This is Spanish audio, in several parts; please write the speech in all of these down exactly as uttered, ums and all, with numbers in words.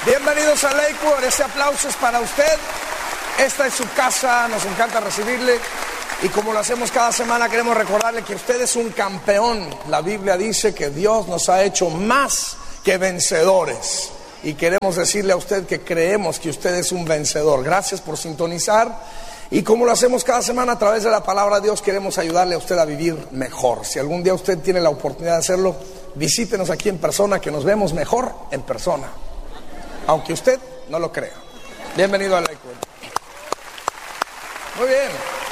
Bienvenidos a Lakewood, este aplauso es para usted. Esta es su casa, nos encanta recibirle. Y como lo hacemos cada semana, queremos recordarle que usted es un campeón. La Biblia dice que Dios nos ha hecho más que vencedores. Y queremos decirle a usted que creemos que usted es un vencedor. Gracias por sintonizar. Y como lo hacemos cada semana a través de la palabra de Dios, queremos ayudarle a usted a vivir mejor. Si algún día usted tiene la oportunidad de hacerlo, visítenos aquí en persona, que nos vemos mejor en persona, aunque usted no lo crea. Bienvenido a Lakewood. Muy bien.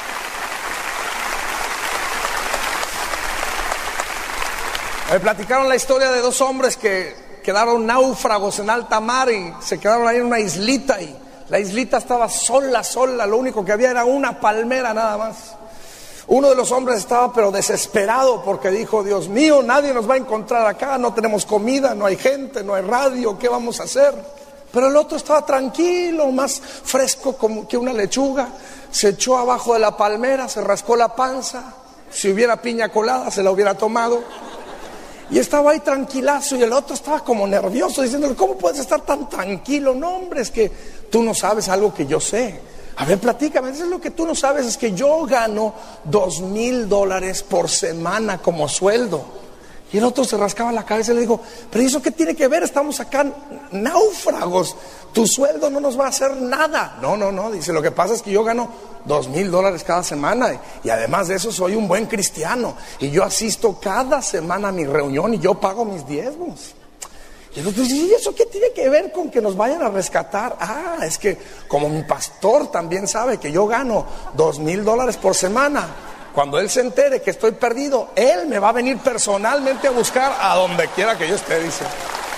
Me platicaron la historia de dos hombres que quedaron náufragos en alta mar y se quedaron ahí en una islita, y la islita estaba sola, sola, lo único que había era una palmera nada más. Uno de los hombres estaba pero desesperado porque dijo: Dios mío, nadie nos va a encontrar acá, no tenemos comida, no hay gente, no hay radio, ¿qué vamos a hacer? Pero el otro estaba tranquilo, más fresco como que una lechuga. Se echó abajo de la palmera, se rascó la panza. Si hubiera piña colada se la hubiera tomado. Y estaba ahí tranquilazo, y el otro estaba como nervioso, diciéndole: ¿cómo puedes estar tan tranquilo? No, hombre, es que tú no sabes algo que yo sé. A ver, platícame. Eso es lo que tú no sabes, es que yo gano dos mil dólares por semana como sueldo. Y el otro se rascaba la cabeza y le dijo: ¿pero eso qué tiene que ver? Estamos acá náufragos, tu sueldo no nos va a hacer nada. No, no, no, dice: lo que pasa es que yo gano dos mil dólares cada semana, y además de eso soy un buen cristiano, y yo asisto cada semana a mi reunión y yo pago mis diezmos. Y el otro dice: ¿y eso qué tiene que ver con que nos vayan a rescatar? Ah, es que como mi pastor también sabe que yo gano dos mil dólares por semana, cuando él se entere que estoy perdido, él me va a venir personalmente a buscar a donde quiera que yo esté, dice.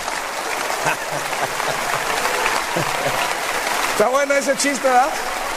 Está bueno ese chiste, ¿verdad?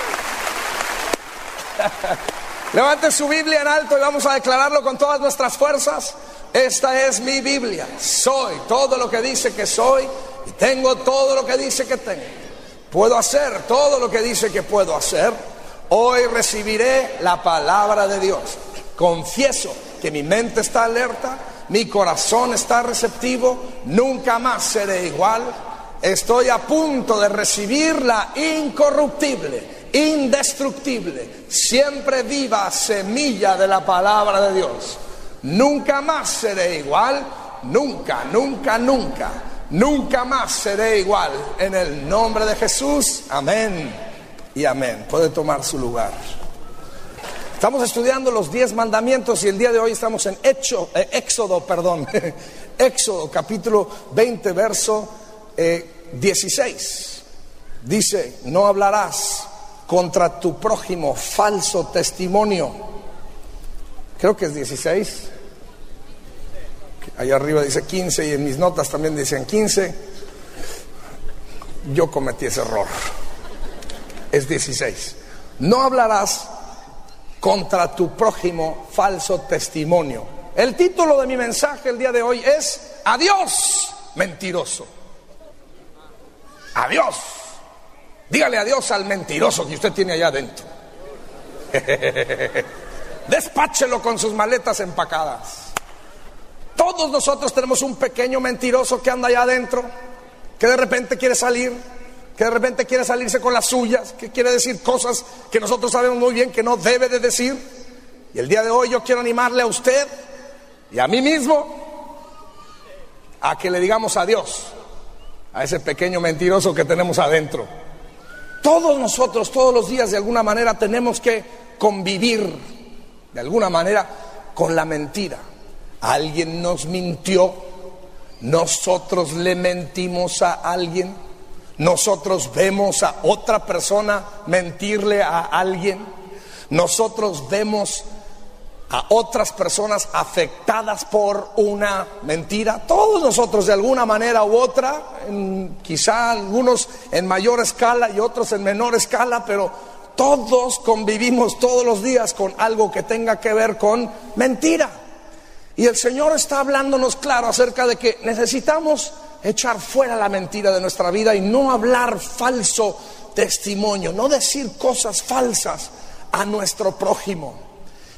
Levante su Biblia en alto y vamos a declararlo con todas nuestras fuerzas. Esta es mi Biblia. Soy todo lo que dice que soy, y tengo todo lo que dice que tengo. Puedo hacer todo lo que dice que puedo hacer. Hoy recibiré la palabra de Dios. Confieso que mi mente está alerta, mi corazón está receptivo, nunca más seré igual. Estoy a punto de recibir la incorruptible, indestructible, siempre viva semilla de la palabra de Dios. Nunca más seré igual, nunca, nunca, nunca, nunca más seré igual. En el nombre de Jesús, amén y amén. Puede tomar su lugar. Estamos estudiando los diez mandamientos y el día de hoy estamos en Hecho, eh, Éxodo, perdón, Éxodo capítulo veinte, verso eh, dieciséis. Dice: no hablarás contra tu prójimo falso testimonio. Creo que es dieciséis. Allá arriba dice quince y en mis notas también dicen quince. Yo cometí ese error. Es dieciséis. No hablarás contra tu prójimo falso testimonio. El título de mi mensaje el día de hoy es: adiós, mentiroso. Adiós. Dígale adiós al mentiroso que usted tiene allá adentro. Despáchelo con sus maletas empacadas. Todos nosotros tenemos un pequeño mentiroso que anda allá adentro, que de repente quiere salir, que de repente quiere salirse con las suyas, que quiere decir cosas que nosotros sabemos muy bien que no debe de decir. Y el día de hoy yo quiero animarle a usted y a mí mismo a que le digamos adiós a ese pequeño mentiroso que tenemos adentro. Todos nosotros, todos los días, de alguna manera tenemos que convivir, de alguna manera, con la mentira. Alguien nos mintió, nosotros le mentimos a alguien, nosotros vemos a otra persona mentirle a alguien, nosotros vemos a otras personas afectadas por una mentira. Todos nosotros, de alguna manera u otra, en, quizá algunos en mayor escala y otros en menor escala, pero todos convivimos todos los días con algo que tenga que ver con mentira. Y el Señor está hablándonos claro acerca de que necesitamos echar fuera la mentira de nuestra vida y no hablar falso testimonio, no decir cosas falsas a nuestro prójimo.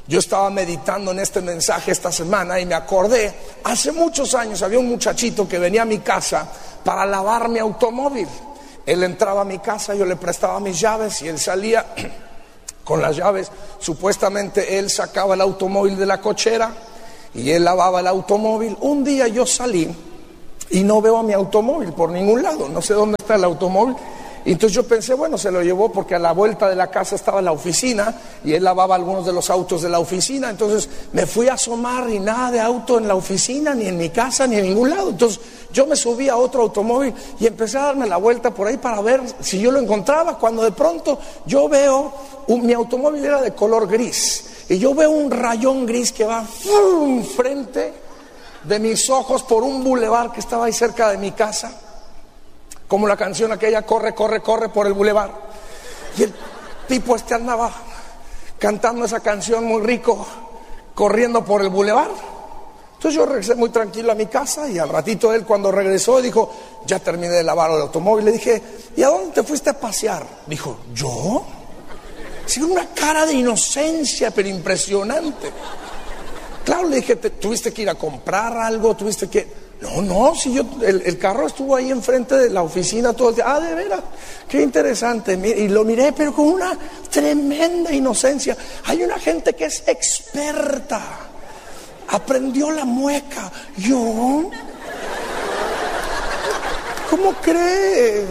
Yo estaba meditando en este mensaje esta semana y me acordé, hace muchos años había un muchachito que venía a mi casa para lavar mi automóvil. Él entraba a mi casa, yo le prestaba mis llaves y él salía con las llaves. Supuestamente él sacaba el automóvil de la cochera y él lavaba el automóvil. Un día yo salí y no veo a mi automóvil por ningún lado, no sé dónde está el automóvil. Y entonces yo pensé, bueno, se lo llevó porque a la vuelta de la casa estaba la oficina y él lavaba algunos de los autos de la oficina. Entonces me fui a asomar y nada de auto en la oficina, ni en mi casa, ni en ningún lado. Entonces yo me subí a otro automóvil y empecé a darme la vuelta por ahí para ver si yo lo encontraba. Cuando de pronto yo veo, un, mi automóvil era de color gris, y yo veo un rayón gris que va ¡fum! Frente de mis ojos por un bulevar que estaba ahí cerca de mi casa. Como la canción aquella, corre, corre, corre por el bulevar. Y el tipo este andaba cantando esa canción muy rico, corriendo por el bulevar. Entonces yo regresé muy tranquilo a mi casa y al ratito él, cuando regresó, dijo, ya terminé de lavar el automóvil. Le dije, ¿y a dónde te fuiste a pasear? Dijo, ¿yo? Sí, una cara de inocencia, pero impresionante. Claro, le dije, ¿tuviste que ir a comprar algo? ¿Tuviste que...? No, no, si yo, el, el carro estuvo ahí enfrente de la oficina todo el día. Ah, de veras, qué interesante. Y lo miré, pero con una tremenda inocencia. Hay una gente que es experta, aprendió la mueca. ¿Yo? ¿Cómo cree?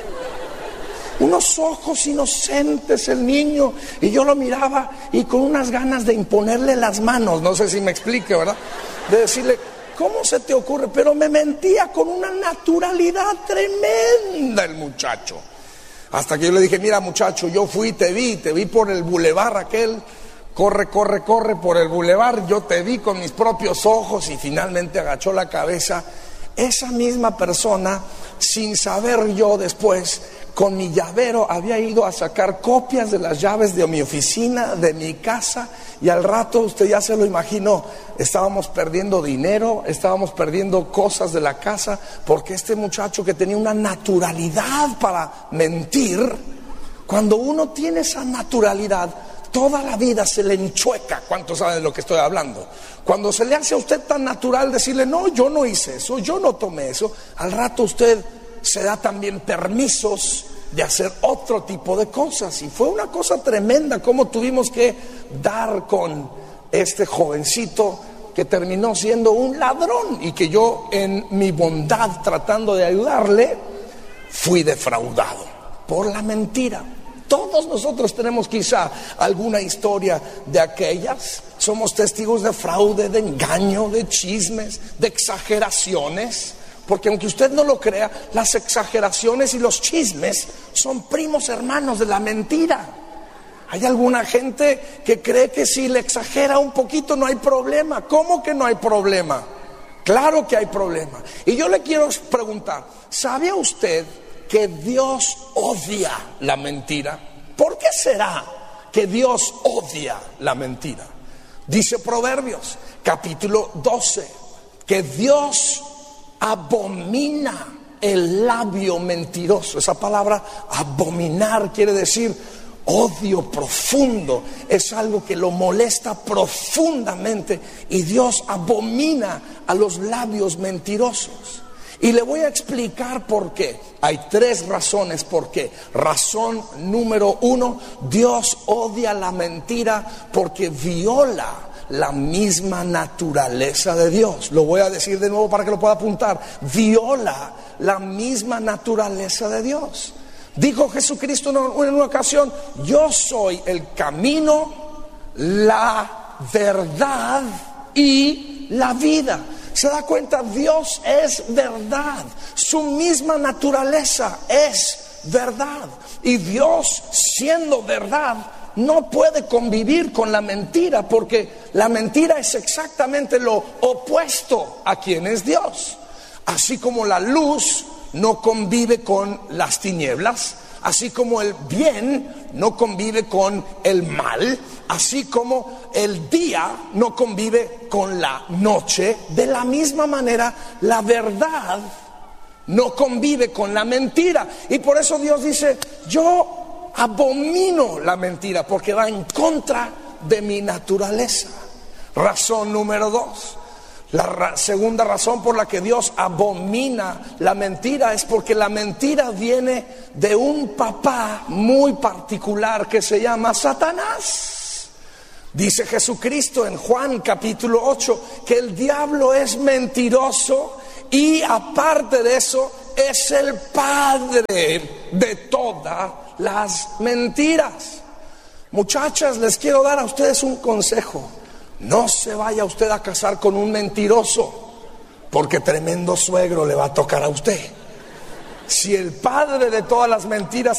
Unos ojos inocentes el niño, y yo lo miraba y con unas ganas de imponerle las manos, no sé si me explique, ¿verdad? De decirle, ¿cómo se te ocurre? Pero me mentía con una naturalidad tremenda el muchacho. Hasta que yo le dije, mira muchacho, yo fui, te vi, te vi por el bulevar aquel, corre, corre, corre por el bulevar, yo te vi con mis propios ojos. Y finalmente agachó la cabeza. Esa misma persona, sin saber yo después, con mi llavero había ido a sacar copias de las llaves de mi oficina, de mi casa, y al rato, usted ya se lo imaginó, estábamos perdiendo dinero, estábamos perdiendo cosas de la casa, porque este muchacho que tenía una naturalidad para mentir, cuando uno tiene esa naturalidad, toda la vida se le enchueca. ¿Cuántos saben de lo que estoy hablando? Cuando se le hace a usted tan natural decirle, no, yo no hice eso, yo no tomé eso, al rato usted se da también permisos de hacer otro tipo de cosas. Y fue una cosa tremenda cómo tuvimos que dar con este jovencito que terminó siendo un ladrón, y que yo, en mi bondad tratando de ayudarle, fui defraudado por la mentira. Todos nosotros tenemos quizá alguna historia de aquellas. Somos testigos de fraude, de engaño, de chismes, de exageraciones. Porque aunque usted no lo crea, las exageraciones y los chismes son primos hermanos de la mentira. Hay alguna gente que cree que si le exagera un poquito no hay problema. ¿Cómo que no hay problema? Claro que hay problema. Y yo le quiero preguntar, ¿sabía usted que Dios odia la mentira? ¿Por qué será que Dios odia la mentira? Dice Proverbios, capítulo doce, que Dios abomina el labio mentiroso. Esa palabra abominar quiere decir odio profundo, es algo que lo molesta profundamente, y Dios abomina a los labios mentirosos. Y le voy a explicar por qué. Hay tres razones por qué. Razón número uno, Dios odia la mentira porque viola la misma naturaleza de Dios. Lo voy a decir de nuevo para que lo pueda apuntar. Viola la misma naturaleza de Dios. Dijo Jesucristo en una ocasión, yo soy el camino, la verdad y la vida. ¿Se da cuenta? Dios es verdad. Su misma naturaleza es verdad. Y Dios, siendo verdad, no puede convivir con la mentira, porque la mentira es exactamente lo opuesto a quien es Dios. Así como la luz no convive con las tinieblas, así como el bien no convive con el mal, así como el día no convive con la noche, de la misma manera la verdad no convive con la mentira. Y por eso Dios dice, yo abomino la mentira, porque va en contra de mi naturaleza. Razón número dos. La ra- segunda razón por la que Dios abomina la mentira es porque la mentira viene de un papá muy particular que se llama Satanás. Dice Jesucristo en Juan capítulo ocho que el diablo es mentiroso y aparte de eso es el padre de todas las mentiras. Muchachas, les quiero dar a ustedes un consejo. No se vaya usted a casar con un mentiroso, porque tremendo suegro le va a tocar a usted. Si el padre de todas las mentiras